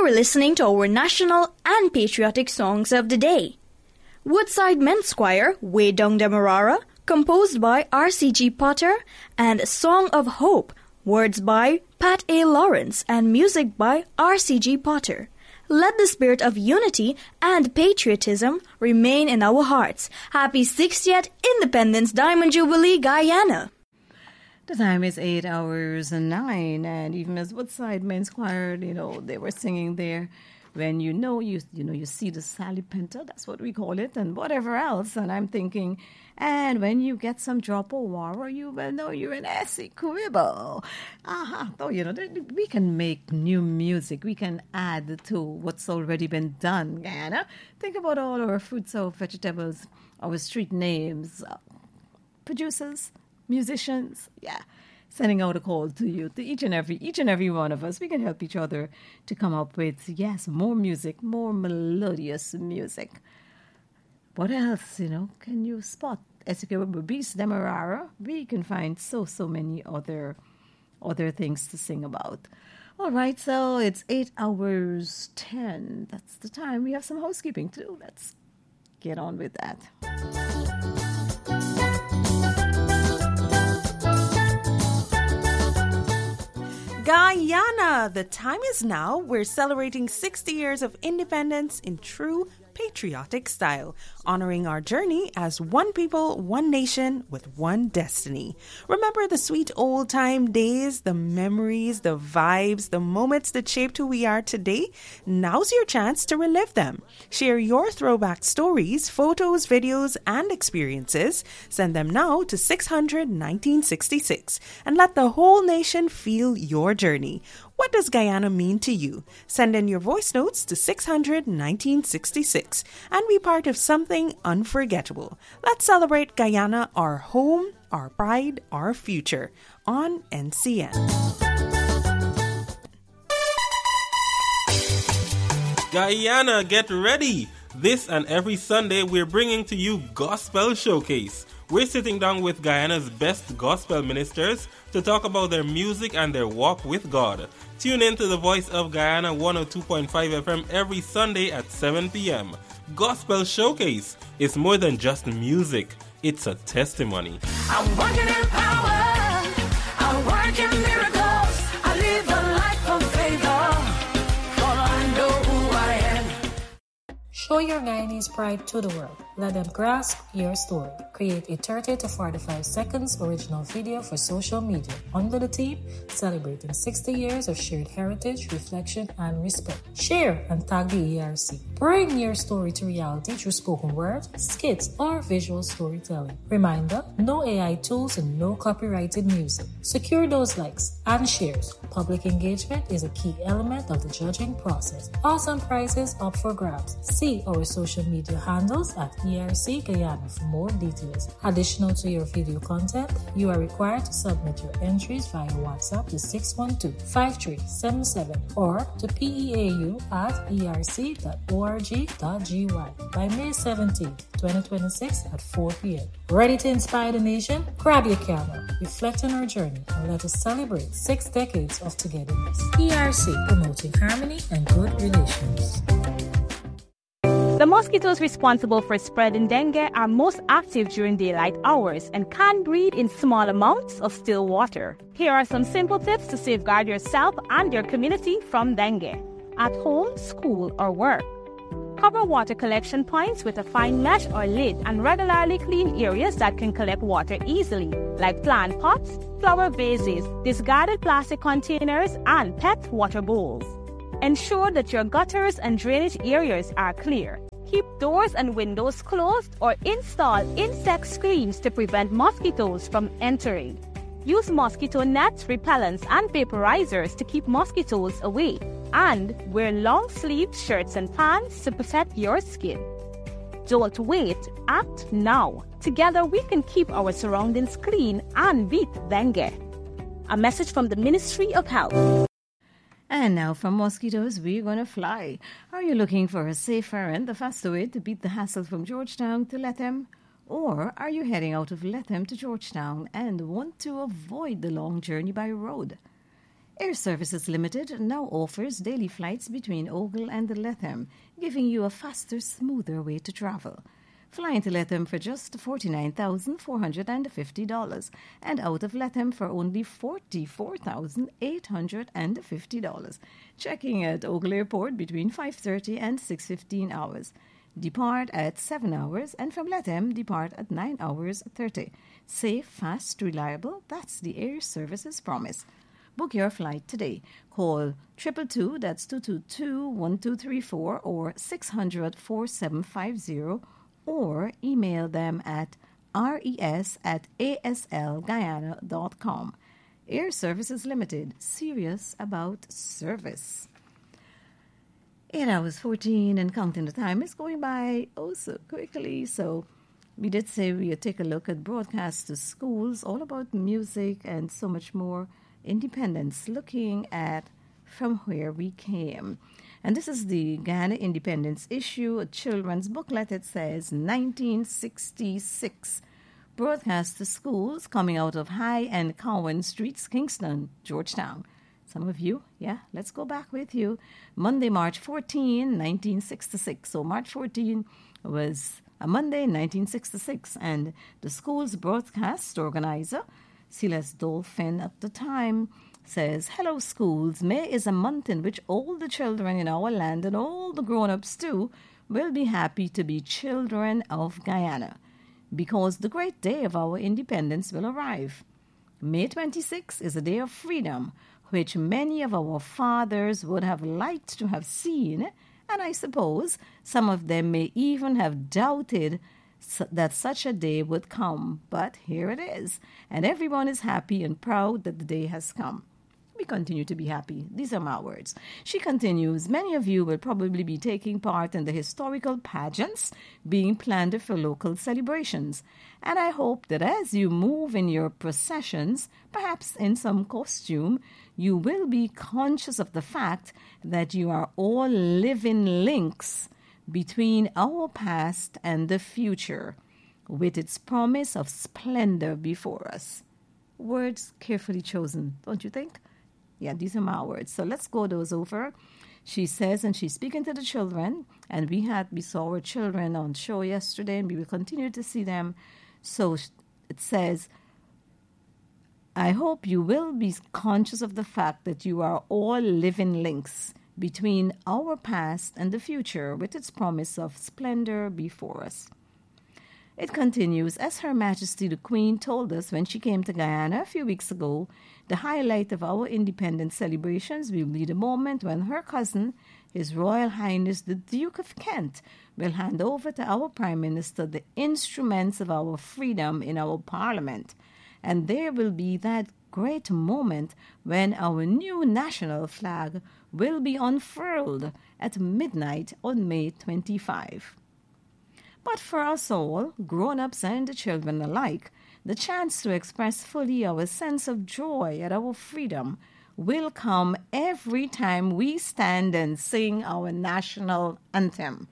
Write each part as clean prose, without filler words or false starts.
are listening to our national and patriotic songs of the day. Woodside Men's Choir, Way Down Demerara, composed by R.C.G. Potter, and Song of Hope, words by Pat A. Lawrence and music by R.C.G. Potter. Let the spirit of unity and patriotism remain in our hearts. Happy 60th Independence Diamond Jubilee, Guyana! The time is 8 hours and 9, and even as Woodside Men's Choir, they were singing there, when you see the Sally Penta, that's what we call it, and whatever else, and I'm thinking, and when you get some drop of water, you will know you're in Essequibo. So, we can make new music. We can add to what's already been done, Guyana. Think about all our fruits, our vegetables, our street names, producers, musicians, sending out a call to you, to each and every one of us. We can help each other to come up with, more music, more melodious music. What else, can you spot? Essequibo Beast, Demerara. We can find so many other things to sing about. All right, so it's 8 hours 10. That's the time. We have some housekeeping to do. Let's get on with that. Guyana, the time is now. We're celebrating 60 years of independence in true patriotic style, honoring our journey as one people, one nation with one destiny. Remember the sweet old time days, the memories, the vibes, the moments that shaped who we are today? Now's your chance to relive them. Share your throwback stories, photos, videos, and experiences. Send them now to 600-1966 and let the whole nation feel your journey. What does Guyana mean to you? Send in your voice notes to 600-1966 and be part of something unforgettable. Let's celebrate Guyana, our home, our pride, our future on NCN. Guyana, get ready! This and every Sunday we're bringing to you Gospel Showcase. We're sitting down with Guyana's best gospel ministers to talk about their music and their walk with God. Tune in to the Voice of Guyana 102.5 FM every Sunday at 7 p.m. Gospel Showcase is more than just music. It's a testimony. I'm working in power. I work in miracles. I live a life of favor. For I know who I am. Show your Guyanese pride to the world. Let them grasp your story. Create a 30 to 45 seconds original video for social media under the theme celebrating 60 years of shared heritage, reflection, and respect. Share and tag the ERC. Bring your story to reality through spoken word, skits, or visual storytelling. Reminder, no AI tools and no copyrighted music. Secure those likes and shares. Public engagement is a key element of the judging process. Awesome prizes up for grabs. See our social media handles at ERC Guyana for more details. Additional to your video content, you are required to submit your entries via WhatsApp to 612-5377 or to peau@erc.org.gy by May 17, 2026 at 4 p.m. Ready to inspire the nation? Grab your camera, reflect on our journey, and let us celebrate 6 decades of togetherness. ERC, promoting harmony and good relations. The mosquitoes responsible for spreading dengue are most active during daylight hours and can breed in small amounts of still water. Here are some simple tips to safeguard yourself and your community from dengue. At home, school, or work. Cover water collection points with a fine mesh or lid and regularly clean areas that can collect water easily, like plant pots, flower vases, discarded plastic containers, and pet water bowls. Ensure that your gutters and drainage areas are clear. Keep doors and windows closed or install insect screens to prevent mosquitoes from entering. Use mosquito nets, repellents, and vaporizers to keep mosquitoes away. And wear long-sleeved shirts and pants to protect your skin. Don't wait, act now. Together we can keep our surroundings clean and beat dengue. A message from the Ministry of Health. And now from mosquitoes, we're going to fly. Are you looking for a safe errand, the faster way to beat the hassle from Georgetown to Lethem? Or are you heading out of Lethem to Georgetown and want to avoid the long journey by road? Air Services Limited now offers daily flights between Ogle and Lethem, giving you a faster, smoother way to travel. Fly into Lethem for just $49,450 and out of Lethem for only $44,850. Checking at Ogle Airport between 5:30 and 6:15 hours. Depart at 7 hours, and from Lethem, depart at 9 hours 30. Safe, fast, reliable, that's the Air Services promise. Book your flight today. Call 222, that's 222-1234 or 600-4750, or email them at res@aslguyana.com. Air Services Limited, serious about service. 8 hours 14 and counting. The time is going by oh so quickly. So we did say we would take a look at broadcasts to schools, all about music and so much more. Independence, looking at from where we came. And this is the Guyana Independence issue, a children's booklet. It says 1966. Broadcast to schools coming out of High and Cowan Streets, Kingston, Georgetown. Some of you, let's go back with you. Monday, March 14, 1966. So March 14 was a Monday, 1966. And the school's broadcast organizer, Silas Dolphin at the time, says, "Hello, schools. May is a month in which all the children in our land and all the grown-ups too will be happy to be children of Guyana, because the great day of our independence will arrive. May 26 is a day of freedom, which many of our fathers would have liked to have seen, and I suppose some of them may even have doubted that such a day would come. But here it is, and everyone is happy and proud that the day has come. We continue to be happy." These are my words. She continues, "Many of you will probably be taking part in the historical pageants being planned for local celebrations, and I hope that as you move in your processions, perhaps in some costume, you will be conscious of the fact that you are all living links between our past and the future, with its promise of splendor before us." Words carefully chosen, don't you think? Yeah, these are my words. So let's go those over. She says, and she's speaking to the children, and we saw our children on show yesterday, and we will continue to see them. So it says, "I hope you will be conscious of the fact that you are all living links between our past and the future, with its promise of splendor before us." It continues, "As Her Majesty the Queen told us when she came to Guyana a few weeks ago, the highlight of our independence celebrations will be the moment when her cousin, His Royal Highness the Duke of Kent, will hand over to our Prime Minister the instruments of our freedom in our Parliament. And there will be that great moment when our new national flag will be unfurled at midnight on May 25. But for us all, grown-ups and the children alike, the chance to express fully our sense of joy at our freedom will come every time we stand and sing our national anthem."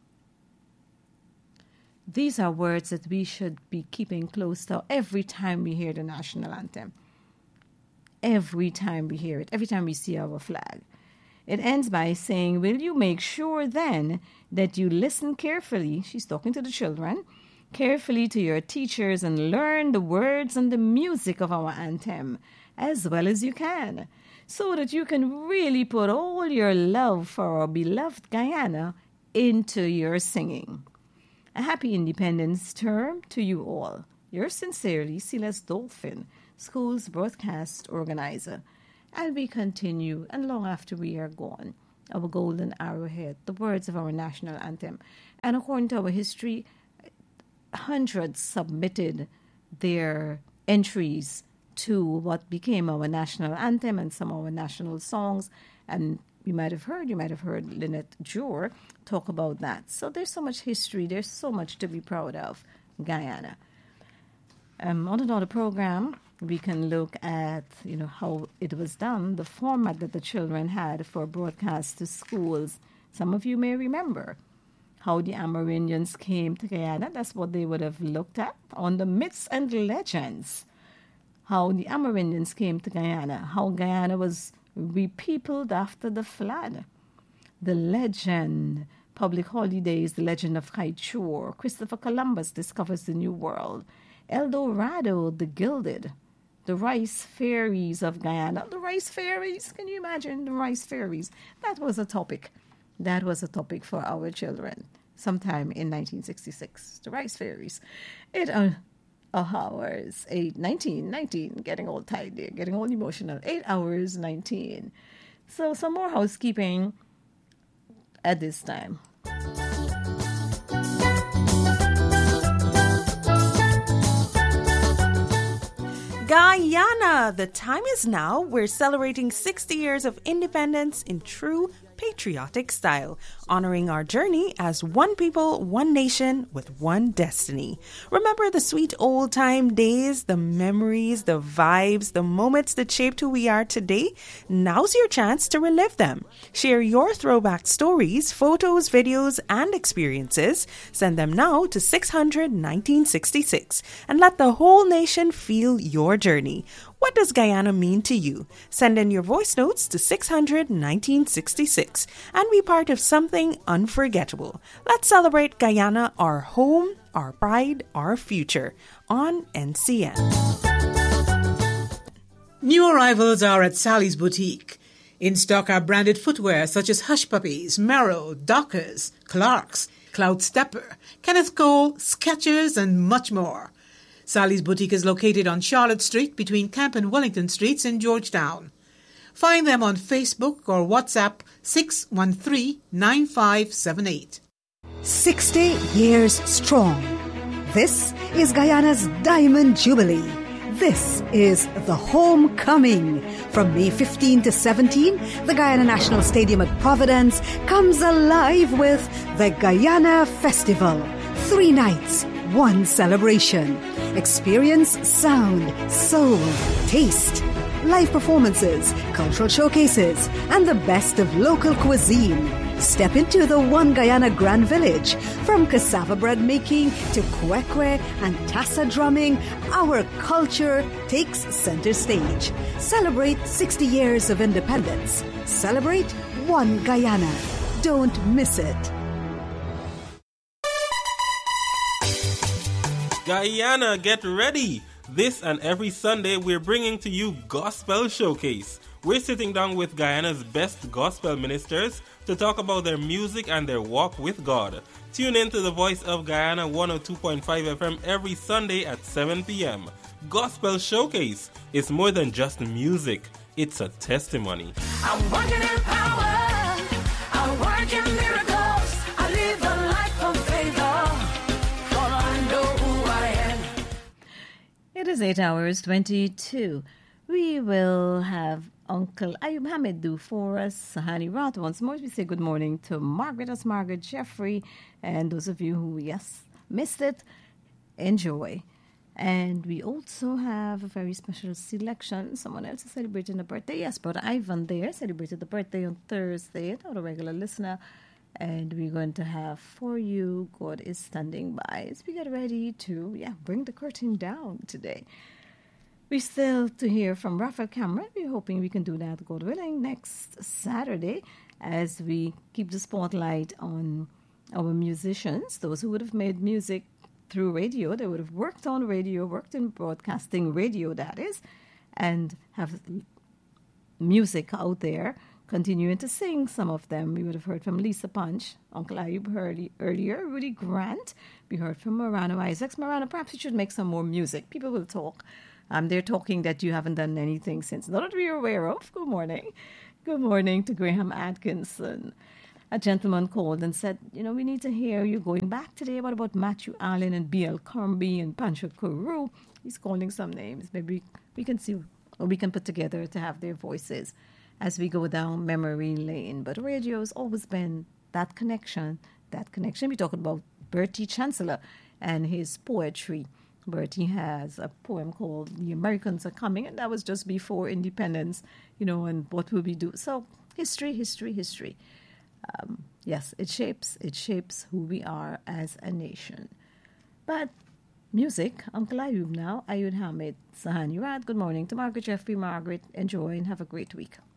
These are words that we should be keeping close to every time we hear the national anthem. Every time we hear it, every time we see our flag. It ends by saying, "Will you make sure then that you listen carefully," she's talking to the children, "carefully to your teachers and learn the words and the music of our anthem as well as you can, so that you can really put all your love for our beloved Guyana into your singing. A happy independence term to you all. Yours sincerely, Silas Dolphin, School's broadcast organizer." And we continue, and long after we are gone, our golden arrowhead, the words of our national anthem. And according to our history, hundreds submitted their entries to what became our national anthem and some of our national songs. And you might have heard Lynette Jure talk about that. So there's so much history, there's so much to be proud of, Guyana. On another program, we can look at, how it was done, the format that the children had for broadcast to schools. Some of you may remember how the Amerindians came to Guyana. That's what they would have looked at on the myths and legends. How the Amerindians came to Guyana, how Guyana was We peopled after the flood. The legend, public holidays, the legend of Kaichur. Christopher Columbus discovers the New World. El Dorado, the Gilded. The rice fairies of Guyana. The rice fairies, can you imagine the rice fairies? That was a topic. That was a topic for our children sometime in 1966. The rice fairies. 8 hours, 19, getting all tired there, getting all emotional. 8 hours, 19. So some more housekeeping at this time. Guyana, the time is now. We're celebrating 60 years of independence in true patriotic style, honoring our journey as one people, one nation with one destiny. Remember the sweet old time days, the memories, the vibes, the moments that shaped who we are today? Now's your chance to relive them. Share your throwback stories, photos, videos, and experiences. Send them now to 600-1966 and let the whole nation feel your journey. What does Guyana mean to you? Send in your voice notes to 600-1966 and be part of something unforgettable. Let's celebrate Guyana, our home, our pride, our future on NCN. New arrivals are at Sally's Boutique. In stock are branded footwear such as Hush Puppies, Merrow, Dockers, Clarks, Cloud Stepper, Kenneth Cole, Skechers, and much more. Sally's Boutique is located on Charlotte Street between Camp and Wellington Streets in Georgetown. Find them on Facebook or WhatsApp 613-9578. 60 years strong. This is Guyana's Diamond Jubilee. This is the homecoming. From May 15 to 17, the Guyana National Stadium at Providence comes alive with the Guyana Festival. 3 nights, 1 celebration. Experience sound, soul, taste, live performances, cultural showcases, and the best of local cuisine. Step into the One Guyana Grand Village. From cassava bread making to kwekwe and tassa drumming, our culture takes center stage. Celebrate 60 years of independence. Celebrate One Guyana. Don't miss it. Guyana, get ready! This and every Sunday we're bringing to you Gospel Showcase. We're sitting down with Guyana's best gospel ministers to talk about their music and their walk with God. Tune in to the Voice of Guyana 102.5 FM every Sunday at 7 p.m. Gospel Showcase is more than just music. It's a testimony. I'm working in power. I work in miracles. I live a life of favor. For I know who I am. It is 8 hours, 22. We will have Uncle Ayub Hamid do for us Sahani Rat. Once more, we say good morning to Margaret as Margaret Jeffrey. And those of you who, missed it, enjoy. And we also have a very special selection. Someone else is celebrating a birthday. Yes, Brother Ivan there celebrated the birthday on Thursday. Not a regular listener. And we're going to have for you, God is standing by. As we get ready to, bring the curtain down today. We still to hear from Raphael Cameron. We're hoping we can do that, God willing, next Saturday as we keep the spotlight on our musicians, those who would have made music through radio. They would have worked on radio, worked in broadcasting radio, that is, and have music out there, continuing to sing. Some of them we would have heard from Lisa Punch, Uncle Ayub earlier, Rudy Grant. We heard from Morano Isaacs. Morano, perhaps you should make some more music. People will talk. They're talking that you haven't done anything since. Not that we're aware of. Good morning. Good morning to Graham Atkinson. A gentleman called and said, we need to hear you going back today. What about Matthew Allen and B.L. Crombie and Pancho Kuru? He's calling some names. Maybe we can see what we can put together to have their voices as we go down memory lane. But radio has always been that connection. We're talking about Bertie Chancellor and his poetry. Bertie has a poem called The Americans Are Coming, and that was just before independence, and what will we do? So history. Yes, it shapes who we are as a nation. But music, Uncle Ayub now, Ayub Hamid, Sahani Rad. Good morning to Margaret Jeffrey. Margaret, enjoy and have a great week.